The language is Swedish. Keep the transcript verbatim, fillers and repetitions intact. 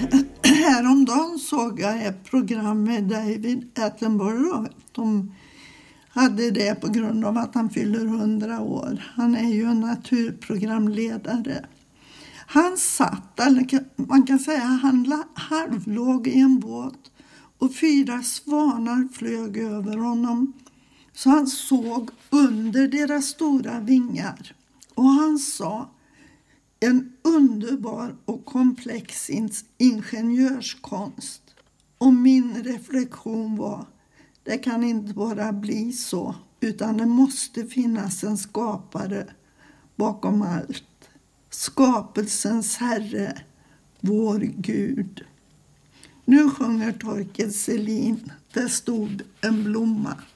Häromdagen såg jag ett program med David Attenborough. De hade det på grund av att han fyller hundra år. Han är ju en naturprogramledare. Han satt, eller man kan säga han halvlåg i en båt och fyra svanar flög över honom. Så han såg under deras stora vingar. Och han sa: en underbar och komplex ingenjörskonst. Och min reflektion var: det kan inte bara bli så, utan det måste finnas en skapare bakom allt. Skapelsens Herre, vår Gud. Nu sjunger Torkel Selin, det stod en blomma.